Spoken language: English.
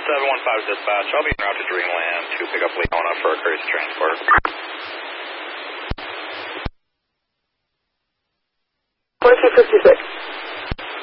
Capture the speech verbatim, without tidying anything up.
seven one five dispatch. I'll be en route to Dreamland to pick up Leona for a courtesy transport. twenty-two fifty-six.